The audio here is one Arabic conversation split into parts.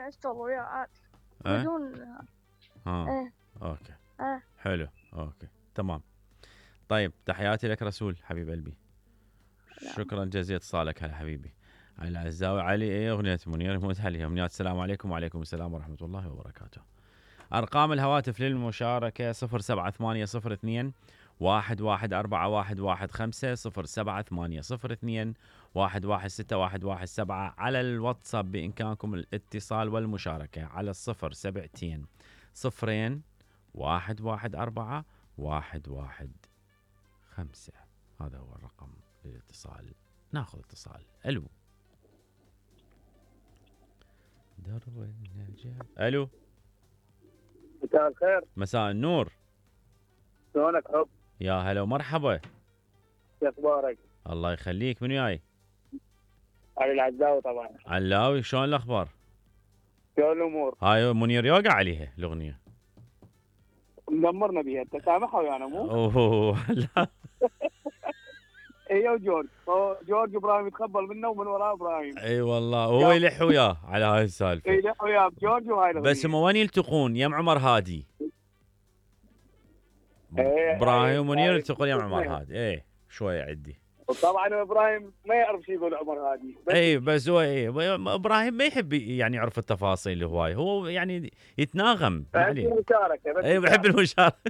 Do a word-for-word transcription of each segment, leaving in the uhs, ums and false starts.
يعني اشتغل وياه عادي أه؟ بدون ها ايه اوكي ايه حلو اوكي تمام. طيب تحياتي لك رسول حبيب قلبي، شكرا جزيلا اتصالك هلا حبيبي. علي العزاوي علي ايه اغنيه منير موت عليها امنيات. السلام عليكم. وعليكم السلام ورحمه الله وبركاته. ارقام الهواتف للمشاركه صفر سبعة ثمانية صفر اثنين واحد واحد أربعة واحد واحد خمسة صفر سبعة ثمانية صفر اثنين واحد واحد ستة واحد واحد سبعة. على الواتساب بإمكانكم الاتصال والمشاركة على الصفر سبعتين صفرين واحد واحد أربعة واحد واحد خمسة. هذا هو الرقم للاتصال. ناخذ اتصال. ألو درب النجاة. ألو مساء الخير. مساء النور. شلونك حب؟ يا هلا ومرحبا. شو اخبارك؟ الله يخليك. من وياي؟ علي العزاوي طبعا. علاوي شلون الاخبار؟ شلون الامور؟ هاي منير يوقع عليها الاغنيه. مدمرنا بيها، انت سامحها ويانا مو؟ اوه لا هي وجورج، هو جورج ابراهيم يتقبل منه ومن وراه ابراهيم. اي والله هو يلح وياه على هاي السالفه. اي يلح وياه بجورج وهاي الاغنيه. بس هم وين يلتقون؟ يم عمر هادي. إيه ابراهيم ومنير إيه يلتقون يم عمر إيه. هادي. ايه شويه عدي. وطبعا ابراهيم ما يعرف شو يقول عمر هادي. اي بس هو ايه ابراهيم ما يحب يعني يعرف التفاصيل هواي، هو يعني يتناغم بحب عليه. المشاركه بس. اي بحب المشاركه.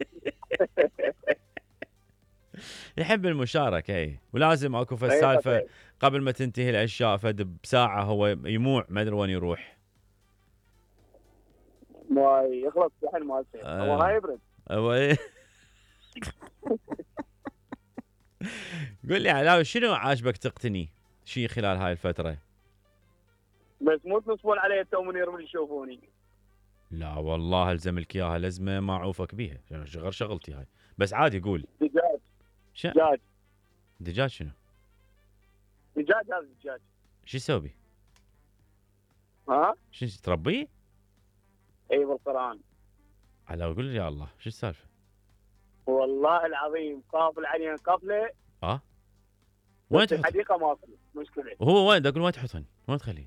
يحب المشاركه اي، ولازم اكو في السالفه قبل ما تنتهي الاشياء فد بساعه هو يموع ما ادري وين يروح. ما يخلص شحن مال سيف هو هاي يبرد. هو ايه. قل لي علاوي شنو عاجبك تقتني شيء خلال هاي الفتره؟ بس مو تنصبون علي انت ومنير من يشوفوني. لا والله الزملك اياها لزمه ما اعوفك بيها، غير شغلتي هاي. بس عادي قول. دجاج. ش... دجاج. دجاج شنو؟ دجاج هذا الدجاج. شو تسوي بيه؟ ها؟ شو تربيه؟ اي بالقران. على قول لي يا الله شو السالفه؟ والله العظيم قافل علينا قفله. اه وين تحط؟ الحديقه ماكو مشكله. هو وين اقول وين تحطهن؟ وين تخليه؟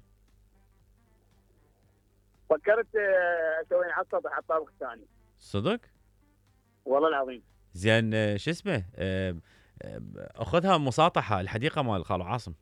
فكرت اسوي على السطح على الطابق الثاني. صدق؟ والله العظيم. زين شو اسمه؟ اخذها مساطحه الحديقه مال خالو عاصم.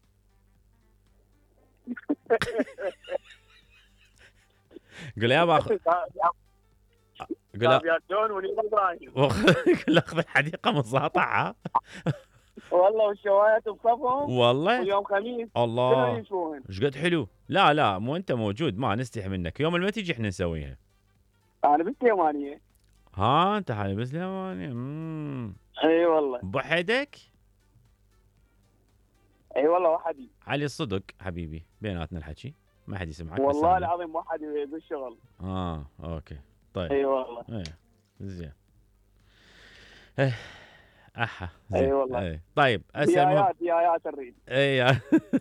قول له يابا اخذ. قول له يا جون ولي ابراهيم. قول له اخذ الحديقه مساطحه. والله والشوايات بصفهم. والله ويوم خميس الله يشوفون. ايش قد حلو. لا لا مو انت موجود ما نستحي منك، يوم ما تيجي احنا نسويها. انا بالسليمانيه. ها انت حالي بالسليمانيه. امم اي والله. بوحدك؟ اي والله وحدي. علي الصدق حبيبي بيناتنا الحكي ما حد يسمعك. والله العظيم وحدي بالشغل. اه اوكي طيب. اي والله. ايه زين. ايه احا زين. اي والله. ايه طيب اسال ديايات ديايات الريد. اي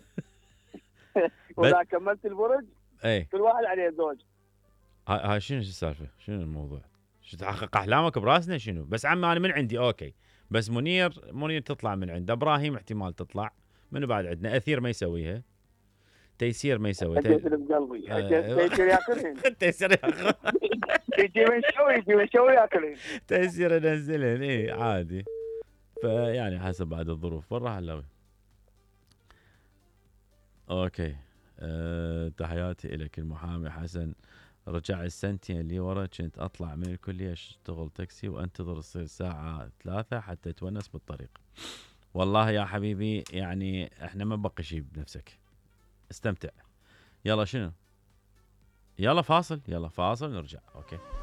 واذا كملت البرج اي كل واحد عليه زوج. هاي شنو السالفه؟ شنو الموضوع؟ شو تحقق احلامك براسنا شنو؟ بس عمي انا من عندي اوكي، بس منير منير تطلع من عنده، ابراهيم احتمال تطلع، منو بعد عندنا؟ اثير ما يسويها، تيسير ما يسوي. تيسير بقلبي. تيسير ياكلهن. تيسير ياخذ. يجي من شوي يجي من شوي ياكلهن. تيسير انزلهن اي عادي. فيعني حسب بعد الظروف. وين راح علاوي؟ اوكي أه تحياتي لك المحامي حسن. رجع السنتين اللي ورا كنت اطلع من الكليه اشتغل تاكسي وانتظر تصير ساعه ثلاثه حتى تونس بالطريق. والله يا حبيبي يعني احنا ما بقي شيء بنفسك. استمتع. يلا شنو؟ يلا فاصل. يلا فاصل نرجع. اوكي.